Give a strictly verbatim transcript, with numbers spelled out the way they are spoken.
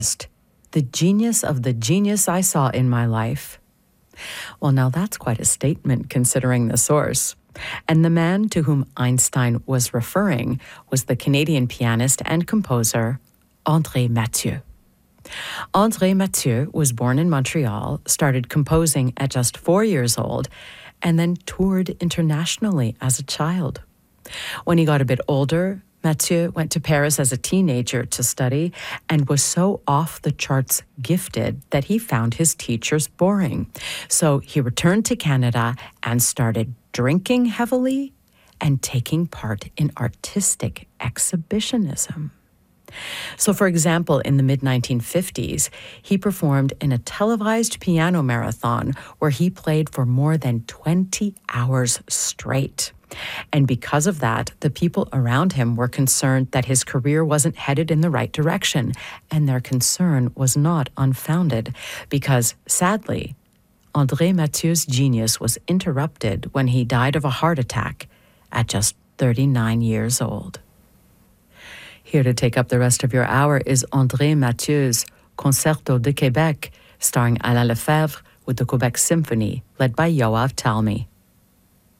the genius of the genius I saw in my life. Well, now that's quite a statement considering the source. And the man to whom Einstein was referring was the Canadian pianist and composer André Mathieu. André Mathieu was born in Montreal, started composing at just four years old, and then toured internationally as a child. When he got a bit older, Mathieu went to Paris as a teenager to study and was so off the charts gifted that he found his teachers boring. So he returned to Canada and started drinking heavily and taking part in artistic exhibitionism. So, for example, in the mid nineteen fifties, he performed in a televised piano marathon where he played for more than twenty hours straight. And because of that, the people around him were concerned that his career wasn't headed in the right direction, and their concern was not unfounded, because, sadly, André Mathieu's genius was interrupted when he died of a heart attack at just thirty-nine years old. Here to take up the rest of your hour is André Mathieu's Concerto de Québec, starring Alain Lefebvre with the Quebec Symphony, led by Yoav Talmy.